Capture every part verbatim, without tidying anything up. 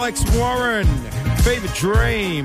Alex Warren, Fever Dream.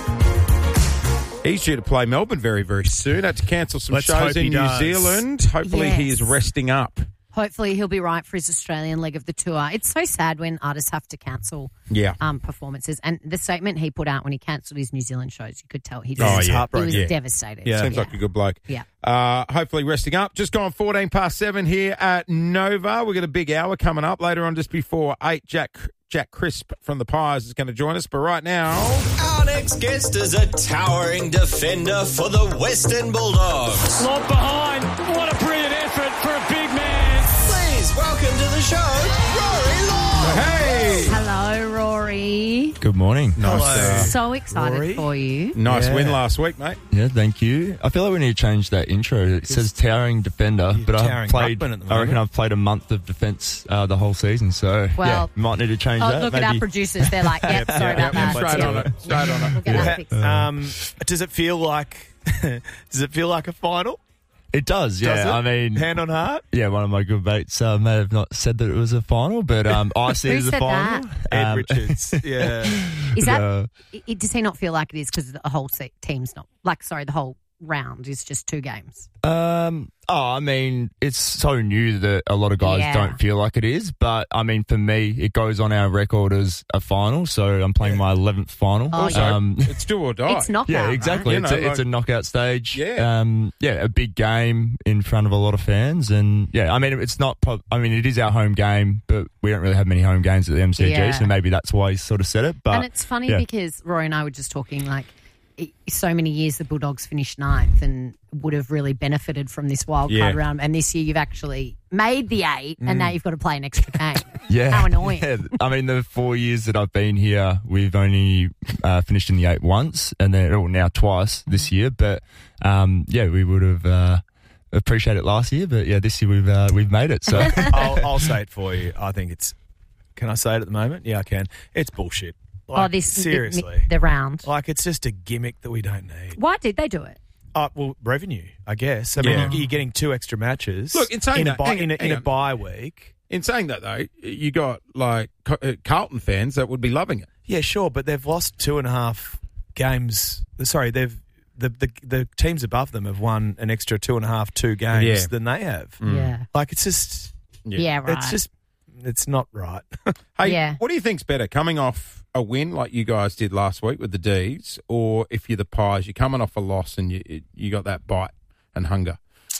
He's due to play Melbourne very, very soon. Had to cancel some Let's shows hope in he New does. Zealand. Hopefully Yes. he is resting up. Hopefully he'll be right for his Australian leg of the tour. It's so sad when artists have to cancel Yeah. um, performances. And the statement he put out when he cancelled his New Zealand shows, you could tell he, Oh, was, yeah. he Heartbroken. was Yeah. devastated. Yeah. Seems like a good bloke. Yeah. Uh, hopefully resting up. Just gone fourteen past seven here at Nova. We've got a big hour coming up later on just before eight. Jack Jack Crisp from the Pies is going to join us. But right now... Our next guest is a towering defender for the Western Bulldogs. Lob behind. What a brilliant effort for a big man. Please welcome to the show, Rory Long. Hey! Hello, Rory. Good morning. Nice, uh, So excited Rory. for you. nice Yeah. win last week, mate. Yeah, thank you. I feel like we need to change that intro. It says towering defender, but I've towering played. ruckman at the I reckon moment. I've played a month of defence uh, the whole season. So Well- yeah, might need to change Oh, that. look Maybe. at our producers. They're like, yep, sorry yeah, about yeah, that. straight Yeah. on it. Straight on it. We'll get that fixed. Um, does it feel like? Does it feel like a final? It does. Yeah, Does it? I mean, Hand on heart. yeah. One of my good mates uh, may have not said that it was a final, but um, I see Who it as a said final. Ed Um, Richards. Yeah. Is that, uh, it, does he not feel like it is because the whole se- team's not, like, sorry, the whole round is just two games? Um. Oh, I mean, it's so new that a lot of guys Yeah. don't feel like it is. But I mean, for me, it goes on our record as a final. So I'm playing my eleventh final. Oh, Also, um, it's do or die. It's knockout. yeah, right? exactly. You It's, know, a, it's like- a knockout stage. Yeah. Um. Yeah, a big game in front of a lot of fans, and yeah, I mean, it's not. Prob- I mean, it is our home game, but we don't really have many home games at the M C G, Yeah. so maybe that's why he sort of said it. But And it's funny yeah. because Roy and I were just talking, like, it, so many years the Bulldogs finished ninth and would have really benefited from this wild card Yeah. round. And this year you've actually made the eight and now you've got to play an extra game. Yeah. How annoying. Yeah. I mean, the four years that I've been here, we've only uh, finished in the eight once, and then well, now twice this year. But um, yeah, we would have uh, appreciated it last year, but yeah, this year we've uh, we've made it. So I'll, I'll say it for you. I think it's. Can I say it at the moment? Yeah, I can. It's bullshit. Like, oh, this seriously. the, the round. Like it's just a gimmick that we don't need. Why did they do it? Uh, well, revenue, I guess. I mean, Yeah. you're, you're getting two extra matches. Look, in saying in a that- bye, hang in a, on, in hang a on. bye week. In saying that, though, you got, like, Ca- uh, Carlton fans that would be loving it. Yeah, sure, but they've lost two and a half games. Sorry, they've the the, the teams above them have won an extra two and a half, two games Yeah. than they have. Yeah. Like it's just, Yeah, right. it's just, it's not right. Hey, Yeah. what do you think's better, coming off a win like you guys did last week with the D's, or if you're the Pies, you're coming off a loss and you you got that bite and hunger?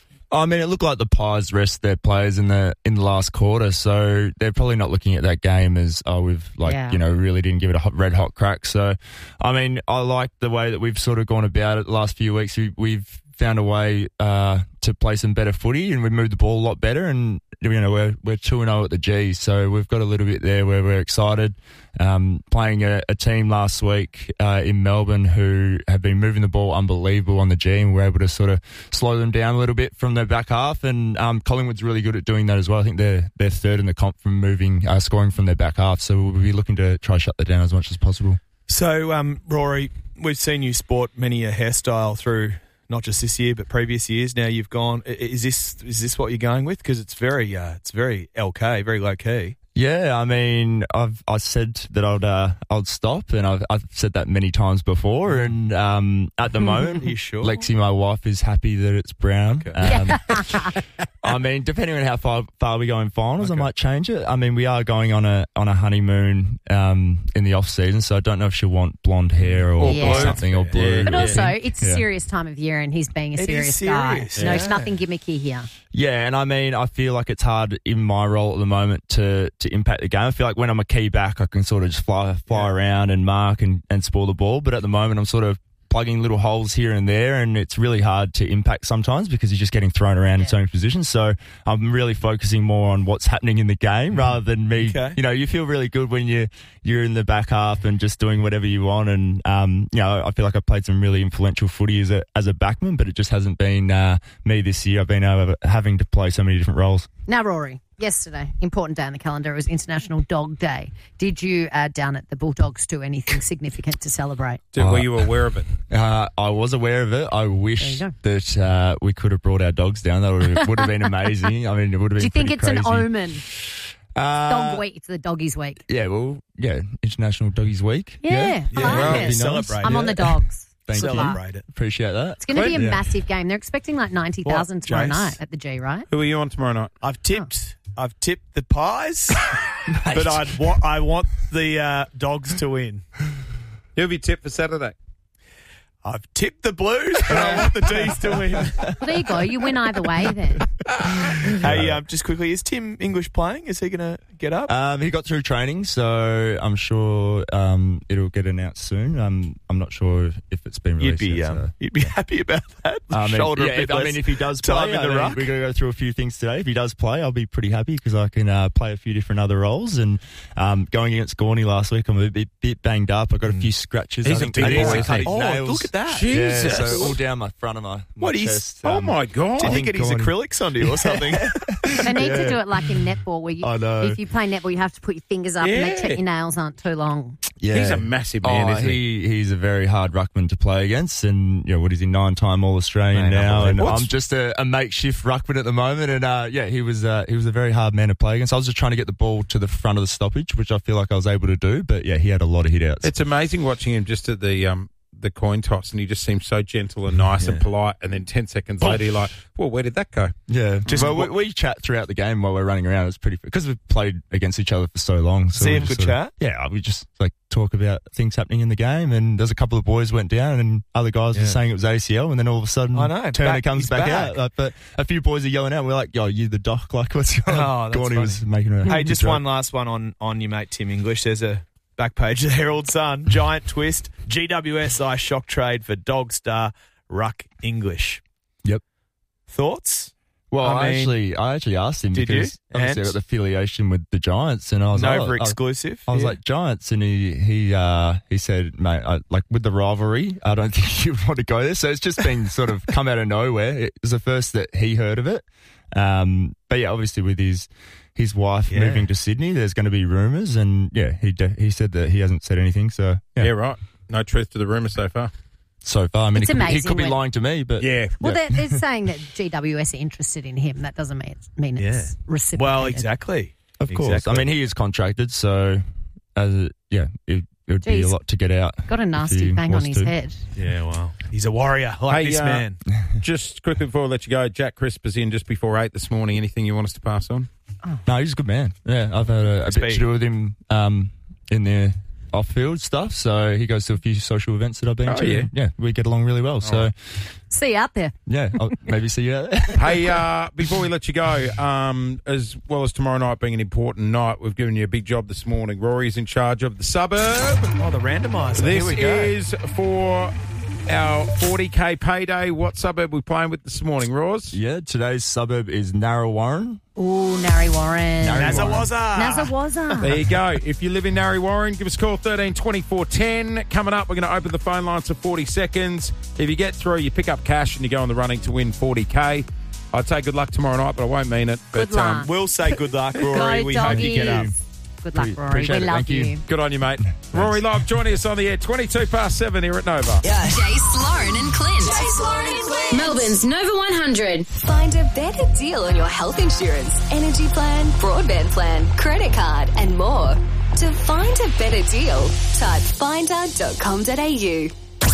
I mean, it looked like the Pies rest their players in the in the last quarter, so they're probably not looking at that game as, oh, we've, like, Yeah. you know, really didn't give it a hot, red hot crack. So, I mean, I like the way that we've sort of gone about it the last few weeks. We, we've found a way uh, to play some better footy, and we've moved the ball a lot better, and, you know, we're we're two and oh at the G, so we've got a little bit there where we're excited. Um, playing a, a team last week uh, in Melbourne who have been moving the ball unbelievable on the G, and we're able to sort of slow them down a little bit from their back half. And um, Collingwood's really good at doing that as well. I think they're they're third in the comp from moving, uh, scoring from their back half. So we'll be looking to try to shut that down as much as possible. So, um, Rory, we've seen you sport many a hairstyle through not just this year but previous years. Now you've gone. i- Is this is this what you're going with? Because it's very uh, it's very L K, very low key. Yeah, I mean, I've I said that I'd uh, I'd stop, and I've I've said that many times before. And um, at the moment, Are you sure? Lexi, my wife, is happy that it's brown. Okay. Um, I mean, depending on how far far we go in finals, I Okay. might change it. I mean, we are going on a on a honeymoon um, in the off season, so I don't know if she'll want blonde hair or, Or Yeah. or something or Yeah. blue. But or also, anything. it's a Yeah. serious time of year and he's being a It is serious, serious, guy. No, yeah. nothing gimmicky here. Yeah, and I mean, I feel like it's hard in my role at the moment to to impact the game. I feel like when I'm a key back, I can sort of just fly fly around and mark and, and spoil the ball. But at the moment, I'm sort of plugging little holes here and there, and it's really hard to impact sometimes because you're just getting thrown around in so many positions. So I'm really focusing more on what's happening in the game rather than me. Okay. You know, you feel really good when you you're in the back half and just doing whatever you want. And um, you know, I feel like I've played some really influential footy as a as a backman, but it just hasn't been uh, me this year. I've been uh, having to play so many different roles. Now, Rory, yesterday, important day on the calendar, it was International Dog Day. Did you uh, down at the Bulldogs do anything significant to celebrate? Did, were you aware of it? Uh, I was aware of it. I wish There you that uh, we could have brought our dogs down. That would have, would have been amazing. I mean, it would have been Do you think pretty it's crazy. an omen? Uh, Dog week. It's the doggies week. Yeah, well, yeah, International Doggies Week. Yeah, I Yeah, like right. it. Be nice. Celebrate I'm it. on the dogs. Thank Good you. luck. Celebrate it. Appreciate that. It's going to be a Yeah. massive game. They're expecting like ninety thousand What, tomorrow Jace? night at the G, right? Who are you on tomorrow night? I've tipped. I've tipped the Pies, but I'd wa- I want the uh, Dogs to win. Who have you tipped for Saturday? I've tipped the Blues, but I want the D's to win. Well, there you go. You win either way then. Hey, um, just quickly, is Tim English playing? Is he going to get up? Um, he got through training, so I'm sure um, it'll get announced soon. Um, I'm not sure if it's been you'd released be yet. um, so. you'd be happy about that. I mean, Shoulder yeah, a bit if, I less mean, if he does time play, in I the mean, ruck. we're going to go through a few things today. If he does play, I'll be pretty happy because I can uh, play a few different other roles. And um, going against Gorney last week, I'm a bit, bit banged up. I got a few scratches. He's I a think big he boy, cut isn't his he? Oh, nails. look at that. Yeah, Jesus. so all down my front of my, my What is- chest. Oh, um, my God. Did he get his Gorney. acrylics onto you or something? They need to do it like in netball, where you, I know. if you play netball, you have to put your fingers up and Yeah. they check your nails aren't too long. Yeah. He's a massive man, oh, isn't he? he? He's a very hard ruckman to play against, and you know what is he? Nine-time All-Australian Man, now, and unbelievable. I'm just a, a makeshift ruckman at the moment. And uh, yeah, he was uh, he was a very hard man to play against. I was just trying to get the ball to the front of the stoppage, which I feel like I was able to do. But yeah, he had a lot of hit outs. It's amazing watching him just at the um the coin toss, and he just seems so gentle and nice and polite. And then ten seconds later, you're like, "Well, where did that go?" Yeah, Just well, we, what- we chat throughout the game while we're running around. It's pretty because we've played against each other for so long. So So you we have just good sort of- chat? Yeah, we just like talk about things happening in the game. And there's a couple of boys went down, and other guys were Yeah. saying it was A C L, and then all of a sudden, I know, Turner back- comes he's back, back. out. Like, but a few boys are yelling out. We're like, "Yo, you the doc? Like, what's going Oh, on?" that's Gorney funny. was making a Hey, just joke. one last one on, on your mate Tim English. There's a back page of the Herald Sun. Giant twist. G W S I shock trade for dog star Ruck English. Yep. Thoughts? Well, I, I mean- actually, I actually asked him Did you? because obviously I And? got the affiliation with the Giants, and I was like, Nova oh, I- exclusive. I was Yeah. like Giants, and he he uh, he said, mate, I, like with the rivalry, I don't think you would want to go there. So it's just been sort of come out of nowhere. It was the first that he heard of it. Um, but yeah, obviously with his his wife Yeah. moving to Sydney, there's going to be rumours, and yeah, he de- he said that he hasn't said anything. So yeah, Yeah, right. No truth to the rumour so far. so far, I mean, It's he could, be- he amazing could be when- lying to me, but Yeah. Well, yeah. they're, they're saying that G W S are interested in him. That doesn't mean, mean it's Yeah. reciprocated. Well, exactly. of course, Exactly. I mean, he is contracted, so as a, yeah, it, it would be a Jeez. lot to get out. Got a if nasty he bang on was his to. head. Yeah, well, he's a warrior like Hey, this uh, man. Just quickly before I let you go, Jack Crisp is in just before eight this morning. Anything you want us to pass on? No, he's a good man. Yeah, I've had a, a bit Speed. to do with him um, in the off-field stuff. So he goes to a few social events that I've been Oh, to. yeah. and, yeah, we get along really well. So See you out there. yeah, I'll maybe see you out there. Hey, uh, before we let you go, um, as well as tomorrow night being an important night, we've given you a big job this morning. Rory's in charge of the suburb. Oh, the randomizer. This Here we go. is for our forty K payday. What suburb are we playing with this morning, Roars? Yeah, today's suburb is Narrawarren. Ooh, Narry Warren. Nazawaza. Nazawaza. There you go. If you live in Narry Warren, give us a call, thirteen twenty-four ten. Coming up, we're going to open the phone lines for forty seconds. If you get through, you pick up cash and you go in the running to win forty K. I'd say good luck tomorrow night, but I won't mean it. Good But um, luck. We'll say good luck, Rory. Go we hope you get up. doggies. Good luck, Pre- Rory. appreciate We it. love Thank you. you. good on you, mate. Rory Love joining us on the air, twenty-two past seven here at Nova. Jace, Lauren and Clint. Jace, Lauren and Clint. Melbourne's Nova one hundred. Find a better deal on your health insurance, energy plan, broadband plan, credit card, and more. To find a better deal, type finder dot com dot a u.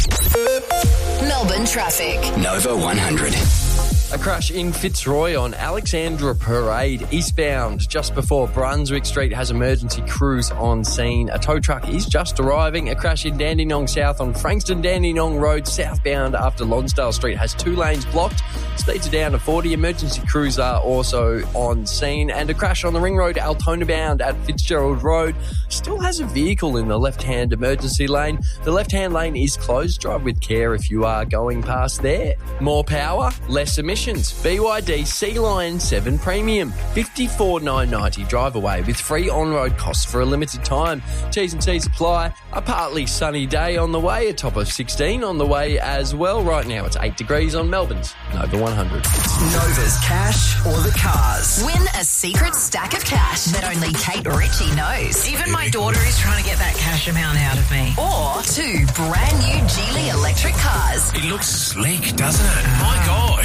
Melbourne traffic. Nova one hundred. A crash in Fitzroy on Alexandra Parade eastbound just before Brunswick Street has emergency crews on scene. A tow truck is just arriving. A crash in Dandenong South on Frankston Dandenong Road southbound after Lonsdale Street has two lanes blocked. Speeds are down to forty. Emergency crews are also on scene. And a crash on the Ring Road Altona bound at Fitzgerald Road still has a vehicle in the left-hand emergency lane. The left-hand lane is closed. Drive with care if you are going past there. More power, less emissions. B Y D Sea Lion seven Premium. fifty-four nine ninety drive away with free on-road costs for a limited time. T's and C's apply. A partly sunny day on the way. A top of sixteen on the way as well. Right now it's eight degrees on Melbourne's Nova one hundred. Nova's cash or the cars. Win a secret stack of cash that only Kate Ritchie knows. Even my daughter is trying to get that cash amount out of me. Or two brand new Geely electric cars. It looks sleek, doesn't it? My gosh. That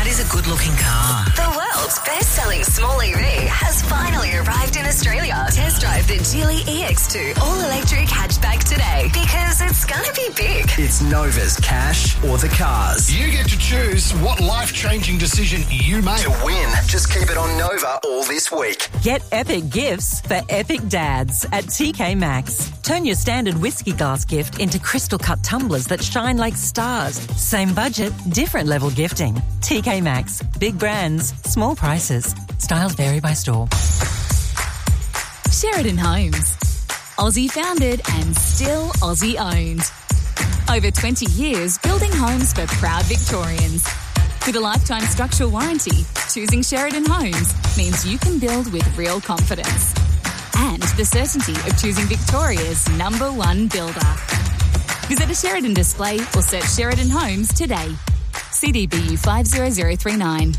that is a good-looking car. The world's best-selling small E V has finally arrived in Australia. Test drive the Geely E X two all-electric hatchback today because it's gonna be big. It's Nova's cash or the cars. You get to choose what life-changing decision you make. To win, just keep it on Nova all this week. Get epic gifts for epic dads at T K Maxx. Turn your standard whiskey glass gift into crystal-cut tumblers that shine like stars. Same budget, different level gifting. T K Maxx. Big brands, small prices. Styles vary by store. Sheridan Homes. Aussie founded and still Aussie owned. Over twenty years building homes for proud Victorians. With a lifetime structural warranty, choosing Sheridan Homes means you can build with real confidence. And the certainty of choosing Victoria's number one builder. Visit a Sheridan display or search Sheridan Homes today. C D B U five zero zero three nine.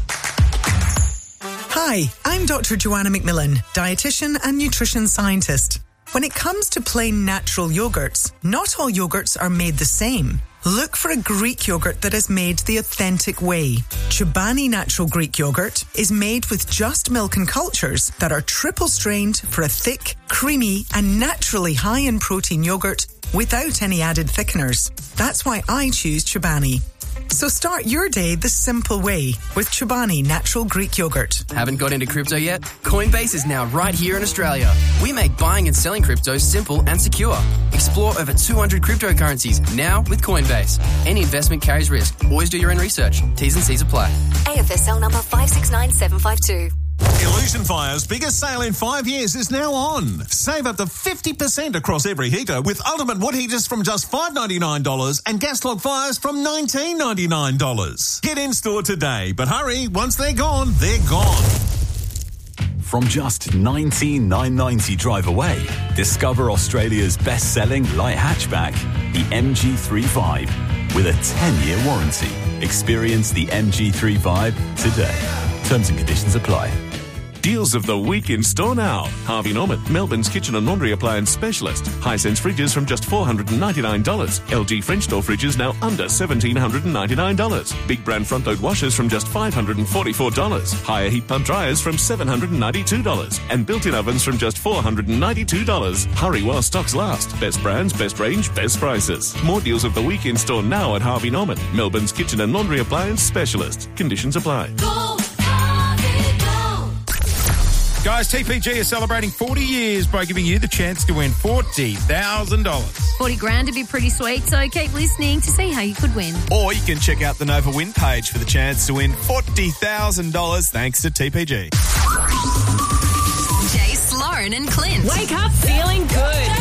Hi, I'm Doctor Joanna McMillan, dietitian and nutrition scientist. When it comes to plain natural yogurts, not all yogurts are made the same. Look for a Greek yogurt that is made the authentic way. Chobani Natural Greek Yogurt is made with just milk and cultures that are triple strained for a thick, creamy and naturally high in protein yogurt without any added thickeners. That's why I choose Chobani. So start your day the simple way with Chobani Natural Greek Yogurt. Haven't got into crypto yet? Coinbase is now right here in Australia. We make buying and selling crypto simple and secure. Explore over two hundred cryptocurrencies now with Coinbase. Any investment carries risk. Always do your own research. T's and C's apply. A F S L number five six nine seven five two. Illusion Fire's biggest sale in five years is now on. Save up to fifty percent across every heater with Ultimate Wood Heaters from just five dollars ninety-nine and Gas Log Fires from nineteen dollars ninety-nine. Get in store today, but hurry, once they're gone, they're gone. From just nineteen thousand nine hundred ninety drive away, discover Australia's best-selling light hatchback, the M G thirty-five, with a ten-year warranty. Experience the M G thirty-five today. Terms and conditions apply. Deals of the week in store now. Harvey Norman, Melbourne's kitchen and laundry appliance specialist. Hisense fridges from just four hundred ninety-nine dollars. L G French door fridges now under one thousand seven hundred ninety-nine dollars. Big brand front load washers from just five hundred forty-four dollars. Higher heat pump dryers from seven hundred ninety-two dollars. And built-in ovens from just four hundred ninety-two dollars. Hurry while stocks last. Best brands, best range, best prices. More deals of the week in store now at Harvey Norman, Melbourne's kitchen and laundry appliance specialist. Conditions apply. Go! Guys, T P G is celebrating forty years by giving you the chance to win forty thousand dollars. forty grand would be pretty sweet, so keep listening to see how you could win. Or you can check out the Nova Win page for the chance to win forty thousand dollars thanks to T P G. Jace, Lauren and Clint. Wake up feeling good.